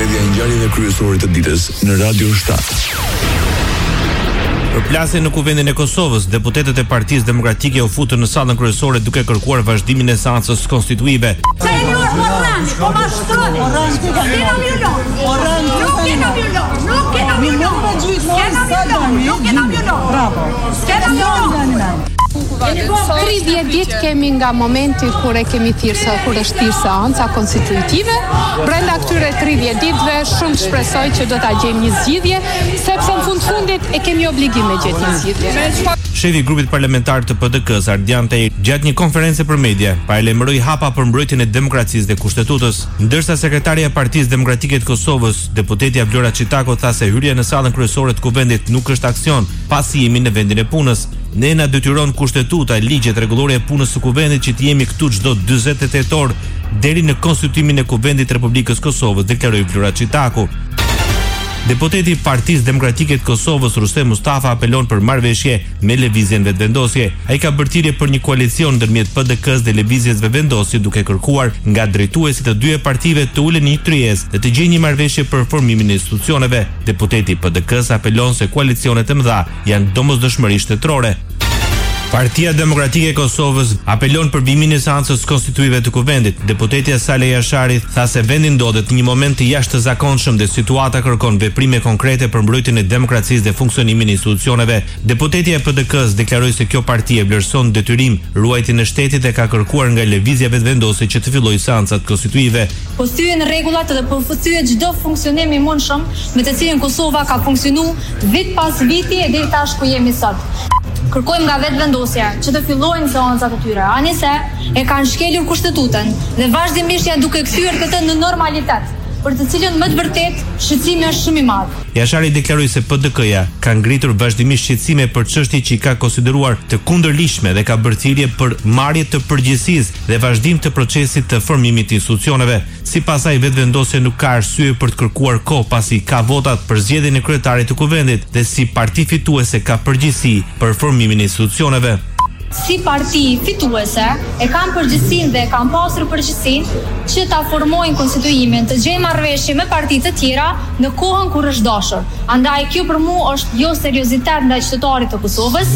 Mbledhja e ngjarjeve kryesore të ditës në Radio 7. Për plasjen në Kuvendin e Kosovës, deputetët e Partisë Demokratike u futën në sallën kryesore duke kërkuar vazhdimin e seancës konstituive. Tri ditë kemi nga momenti kur është thirrë seanca konstitutive. Brenda këtyre 30 ditëve shumë shpresoj që do ta gjejmë një zgjidhje, sepse në fundit e kemi obligim me gjetë një zgjidhje. Shefi i grupit parlamentar të PDK-s, Ardian Tahiri, gjatë një konferencë për media, paralajmëroi hapa për mbrojtjen e demokracisë dhe kushtetutës, ndërsa sekretarja e Partisë Demokratike të Kosovës, deputetja Vlora Çitako, tha se hyrja në sallën kryesore të Kuvendit nuk është aksion, pasi jemi në vendin e punës. Ne na detyron kushtetuta, ligjet, rregulloria e punës së Kuvendit që të jemi këtu çdo 48 orë deri në konstituimin e Kuvendit të Republikës Kosovës, deklaroi Vlora Çitako. Deputeti i Partisë Demokratike të Kosovës, Rustem Mustafa, apelon për marrëveshje me lëvizjen vetëvendosje. Ai ka bërtirje për një koalicion ndërmjet PDK-s dhe lëvizjes vetëvendosje, duke kërkuar nga drejtuesit të dy partive të ulen një tryezë dhe të gjejnë një marrëveshje për formimin e institucioneve. Deputeti i PDK-s apelon se koalicionet e mëdha janë domosdoshmërisht shtetërore. Partia Demokratike e Kosovës apelon për bimin e seancës konstituive të Kuvendit. Deputetja Saleh Jashari tha se vendi ndodhet në një moment të jashtëzakonshëm dhe situata kërkon veprime konkrete për mbrojtjen e demokracisë dhe funksionimin e institucioneve. Deputetja e PDK-s deklaroi se kjo parti e vlerëson detyrim ruajtjen e shtetit dhe ka kërkuar nga lëvizja vetëvendosje që të fillojë seancat konstituive. Po thyen rregullat dhe po thyet çdo funksionim i mundshëm me të cilin Kosova ka funksionuar vit pas viti e deri tash ku jemi sot. Kërkojmë nga vetëvendosja që të fillojnë seancat e tyre, anise e kanë shkelur kushtetutën dhe vazhdimisht janë duke kthyer këtë në normalitet, për të cilën më të vërtet shqetësimi është shumë i madh. Jashari deklaroi se PDK-ja ka ngritur vazhdimisht shqetësime për çështje që i ka konsideruar të kundërligjshme dhe ka bërë thirrje për marrje të përgjegjësisë dhe vazhdim të procesit të formimit të institucioneve. Sipas saj, vetëvendosja nuk ka arsye për të kërkuar kohë pasi ka votat për zgjedhjen e kryetarit të Kuvendit dhe si parti fituese ka përgjegjësi për formimin e institucioneve. Si parti fituese e kanë përgjegjësinë dhe kanë pasur përgjegjësinë që ta formojnë konstituimin, të gjejnë marrëveshje me partitë të tjera në kohën kur është dashur. Andaj kjo për mua është jo seriozitet ndaj qytetarit të Kosovës.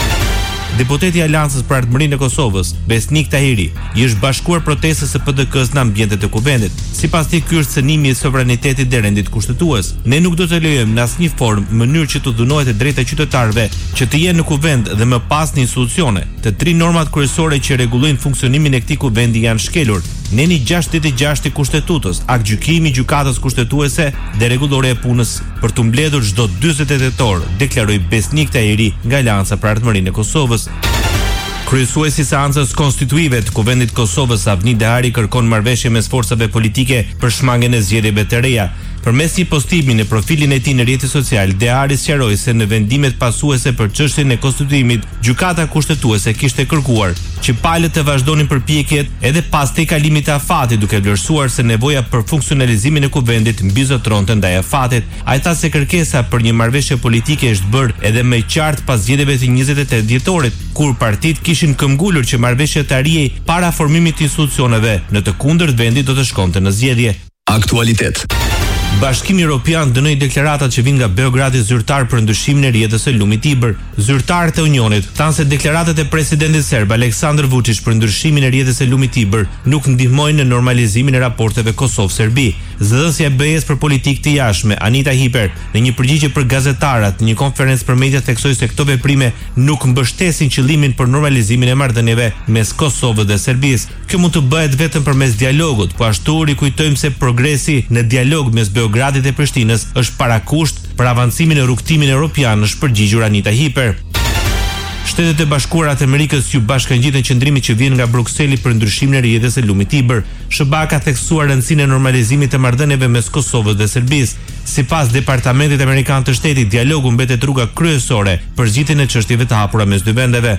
Deputeti i Aleancës për Ardhmërinë e Kosovës, Besnik Tahiri, i është bashkuar protestës së PDK-s në ambientet e Kuvendit. Sipas tij, ky është cënimi i sovranitetit dhe rendit kushtetues. Ne nuk do të lejojmë në asnjë formë mënyrë që të dhunohet e drejta e qytetarëve që të jenë në Kuvend dhe më pas në institucione. Të tri normat kryesore që rregullojnë funksionimin e këtij kuvendi janë shkelur. Neni 66 i kushtetutës, akt gjykimi gjykatës kushtetuese dhe rregulloria e punës për të mbledhur çdo 48 orë, deklaroi Besnik Tahiri nga Aleanca për Ardhmërinë e Kosovës. Kryesuesi i seancës konstituive të Kuvendit Kosovës, Avni Dehari, kërkon marrëveshje mes forcave politike për shmangjen e zgjedhjeve të reja. Përmes një postimi në profilin e tij në rrjetin social, Dehari sqaroi se në vendimet pasuese për çështjen e konstituimit, gjykata kushtetuese kishte kërkuar që palët të vazhdonin përpjekjet edhe pas tejkalimit të afatit, duke vlerësuar se nevoja për funksionalizimin e Kuvendit mbizotronte ndaj afatit. Ai tha se kërkesa për një marrëveshje politike është bërë edhe më e qartë pas zgjedhjeve të 28 dhjetorit, kur partitë kishin këmbgulur që marrëveshja të arrijej para formimit të institucioneve, në të kundërt vendi do të shkonte në zgjedhje. Aktualitet. Bashkimi Evropian dënoi deklaratat që vinë nga Beogradi zyrtar për ndryshimin e rrjetës së lumit Tiber. Zyrtarët e Unionit thanë se deklaratat e presidentit serb Aleksandar Vučić për ndryshimin e rrjetës së lumit Tiber nuk ndihmojnë në normalizimin e raporteve Kosovë-Serbi. Zëdhënësja e BE-s për politikë të jashtme, Anita Hiper, në një përgjigje për gazetarat në një konferencë për media theksoi se këto veprime nuk mbështesin qëllimin për normalizimin e marrëdhënieve mes Kosovës dhe Serbisë. Kjo mund të bëhet vetëm përmes dialogut, po ashtu rikujtojmë se progresi në dialog mes Beogradit e Prishtinës është parakusht për avancimin e rrugtimin evropian, është përgjigjur Anita Hiper. Shtetet e Bashkuara të Amerikës ju bashkangjiten qëndrimit që vjen nga Brukseli për ndryshimin e rrjetës së lumit Tiber. SBA ka theksuar rëndësinë e normalizimit të marrëdhënieve mes Kosovës dhe Serbisë. Sipas Departamentit Amerikan të Shtetit, dialogu mbetet rruga kryesore për zgjidhjen e çështjeve të hapura mes dy vendeve.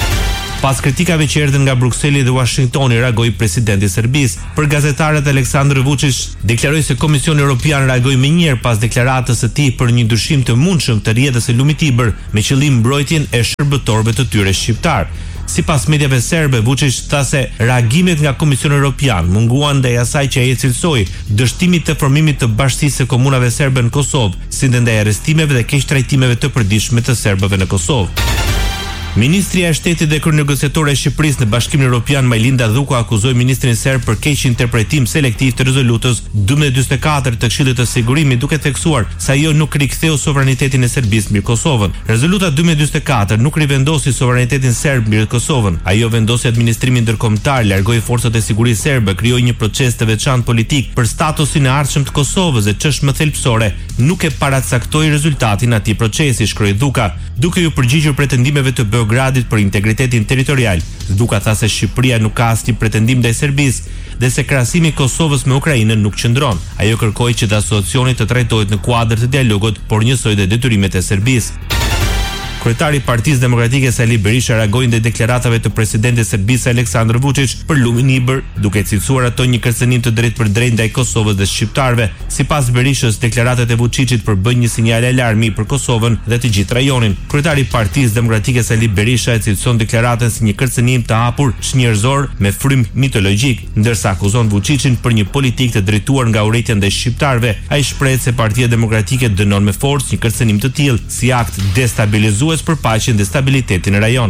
Pas kritikave që erdhën nga Brukseli dhe Washingtoni, reagoi presidenti i Serbisë. Për gazetarët, Aleksandar Vučić deklaroi se Komisioni Evropian reagoi më njëherë pas deklaratës së tij për një ndryshim të mundshëm të rrjetës së lumit Tiber me qëllim mbrojtjen e shërbëtorëve të tyre shqiptar. Sipas mediave serbe, Vučić tha se reagimet nga Komisioni Evropian munguan ndaj asaj që ai cilësoi dështimit të formimit të bashkisë së komunave serbe në Kosovë, si ndaj arrestimeve dhe keq trajtimeve të përditshme të serbëve në Kosovë. Ministria e Shtetit dhe kryenegociatore e Shqipërisë në Bashkimin Evropian Majlinda Dhuku akuzoi ministrin serb për keq interpretim selektiv të rezolutës 1244 të Këshillit të Sigurimit, duke theksuar se ajo nuk riktheu sovranitetin e Serbisë mbi Kosovën. Rezoluta 1244 nuk rivendosi sovranitetin serb mbi Kosovën. Ajo vendosi administrimin ndërkombëtar, largoi forcat e sigurisë serbe, krijoi një proces të veçantë politik për statusin e ardhshëm të Kosovës dhe çështje thelbësore nuk e paracaktoi rezultatin e atij procesi, shkroi Dhuka, duke u përgjigjur pretendimeve të Beogradit për integritetin territorial. Dhuka tha se Shqipëria nuk ka asnjë pretendim ndaj Serbisë dhe se krahasimi i Kosovës me Ukrainën nuk qëndron. Ajo kërkoi që të asociacioni të trajtohet në kuadër të dialogut, por njësoj dhe detyrimet e Serbisë. Kryetari i Partisë Demokratike Sali Berisha reagoi ndaj deklaratave të presidentit të Serbisë Aleksandar Vučić për lumin e Ibër, duke cilësuar ato një kërcënim të drejtë për drejtë ndaj Kosovës dhe shqiptarëve. Sipas Berishës, deklaratat e Vučićit përbëjnë një sinjal alarmi për Kosovën dhe të gjithë rajonin. Kryetari i Partisë Demokratike Sali Berisha e cilëson deklaratën si një kërcënim të hapur njerëzor me frym mitologjik, ndërsa akuzon Vučićin për një politikë të drejtuar nga urrëtia ndaj shqiptarëve. Ai shpreh se Partia Demokratike dënon me forcë një kërcënim të tillë si akt destabilizues për paqen dhe stabilitetin në rajon.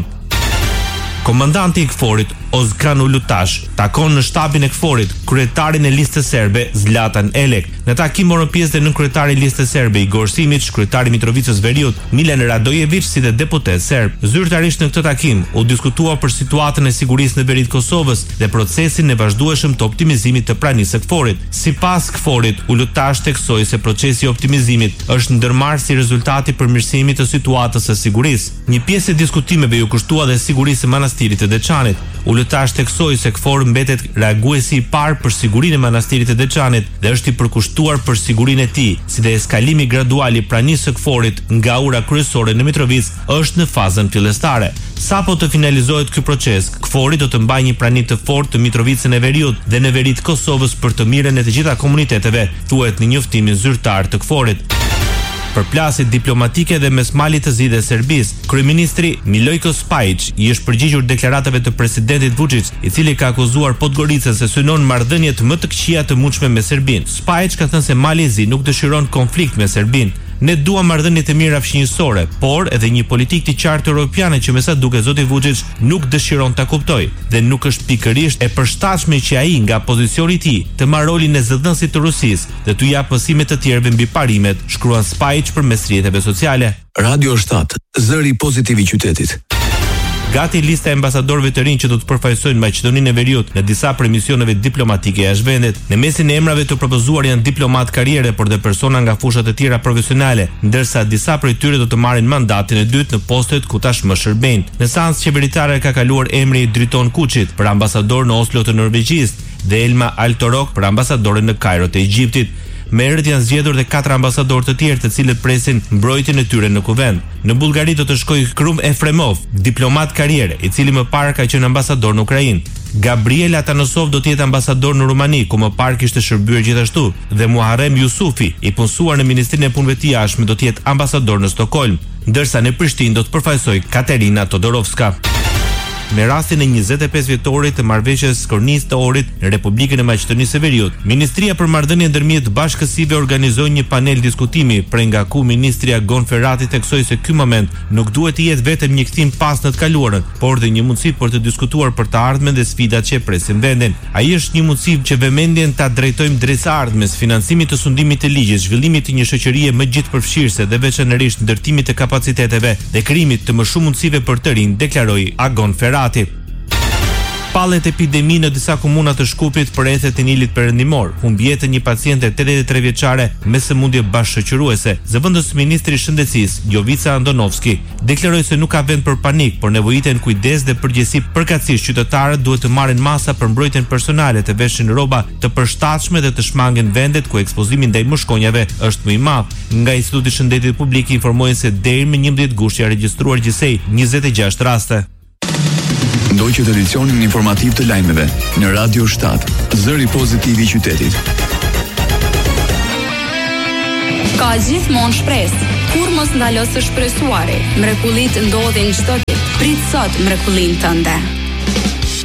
Komandanti i KFOR-it Ozkan Ulutash takon në shtabin e KFOR-it kryetarin e listës serbe Zlatan Elek. Në takim morën pjesë dhe nënkryetari i listës serbe Igor Simić, kryetari i Mitrovicës Veriut Milan Radojević si dhe deputet serb. Zyrtarisht në këtë takim u diskutua për situatën e sigurisë në veri të Kosovës dhe procesin e vazhdueshëm të optimizimit të pranisë së KFOR-it. Sipas KFOR-it, Ulutash theksoi se procesi i optimizimit është ndërmarrë si rezultati i përmirësimit të situatës së sigurisë. Një pjesë e diskutimeve u kushtua dhe sigurisë së manastirit të Deçanit. Ulutash theksoi se KFOR mbetet reaguesi i parë për sigurinë e manastirit të Deçanit dhe është i përkushtuar për sigurinë e tij, si dhe eskalimi gradual i pranisë së KFOR-it nga ura kryesore në Mitrovicë është në fazën fillestare. Sapo të finalizohet ky proces, KFOR-i do të mbajë një prani të fortë të Mitrovicën e Veriut dhe në veri të Kosovës për të mirën e të gjitha komuniteteve, thuhet në njoftimin zyrtar të KFOR-it. Për plasjet diplomatike dhe mes malit të zi dhe Serbisë, kryeministri Milojko Spajić i është përgjigjur deklaratave të presidentit Vučić, i cili ka akuzuar Podgoricën se synon marrëdhëniet më të këqija të mundshme me Serbinë. Spajić ka thënë se mali i zi nuk dëshiron konflikt me Serbinë. Ne duam marrëdhënie të mira fshinjësore, por edhe një politikë të qartë europiane që me sa duket zoti Vučić nuk dëshiron ta kuptojë dhe nuk është pikërisht e përshtatshme që ai nga pozicioni i tij të marrë rolin e zëdhënësit të Rusisë dhe t'u jap mësime të tjerëve mbi parimet, shkruan Spajić përmes rrjeteve sociale. Radio 7, zëri pozitiv i qytetit. Gati lista e ambasadorëve të rinj që do të përfaqësojnë Maqedoninë e Veriut në disa misioneve diplomatike jashtë vendit. Në mesin e emrave të propozuar janë diplomat karriere, por dhe persona nga fushat e tjera profesionale, ndërsa disa prej tyre do të marrin mandatin e dytë në postet ku tashmë shërbejnë. Në seancë qeveritare ka kaluar emri i Driton Kuçit për ambasador në Oslo të Norvegjisë dhe Elma Altorok për ambasadore në Kairo të Egjiptit. Me erët janë zgjedhur dhe 4 ambasadorë të tjerë të cilët presin mbrojtjen e tyre në kuvend. Në Bullgari do të shkojë Krum Efremov, diplomat karriere, i cili më parë ka qenë ambasador në Ukrainë. Gabriel Atanosov do të jetë ambasador në Rumani, ku më parë kishte shërbyer gjithashtu, dhe Muharrem Yusufi, i punësuar në Ministrinë e Punëve të Jashtme, do të jetë ambasador në Stockholm, ndërsa në Prishtinë do të përfaqësojë Katerina Todorovska. Në rastin e 25 vjetorit të marrëveshjes kornisë të orit në Republikën e Maqedonisë së Veriut, Ministria për Marrëdhënie ndërmjet bashkësive organizoi një panel diskutimi, prej nga ku ministri Agon Ferrati theksoi se ky moment nuk duhet të jetë vetëm një kthim pas në të kaluarën, por dhe një mundësi për të diskutuar për të ardhmen dhe sfidat që presin vendin. Ai është një mundësi që vëmendjen ta drejtojmë drejt së ardhmes, financimit të sundimit të ligjit, zhvillimit të një shoqërie më gjithëpërfshirëse dhe veçanërisht ndërtimit të kapaciteteve dhe krijimit të më shumë mundësive për të rinj, deklaroi Agon Ferrati. Pallet epidemi në disa komuna të Shkupit për rrethet e Nilit Perëndimor, humbi jetën një paciente 83 vjeçare me sëmundje bashkëshoqëruese. Zëvendës ministri i Shëndetësisë, Jovica Andonovski, deklaroi se nuk ka vend për panik, por nevojiten kujdes dhe përgjegjësi. Përkatësisht qytetarët duhet të marrin masa për mbrojtjen personale, të veshin rroba të përshtatshme dhe të shmangen vendet ku ekspozimi ndaj mushkonjave është më i madh. Nga Instituti i Shëndetit Publik informojnë se deri më 11 gusht janë regjistruar gjithsej 26 raste. Ndoqët edicionin informativ të lajmeve në Radio 7, zëri pozitiv i qytetit. Ka gjithmonë shpresë, kur mos ndalos së shpresuari, mrekullit ndodhin çdo ditë. Prit sot mrekullinë tënde.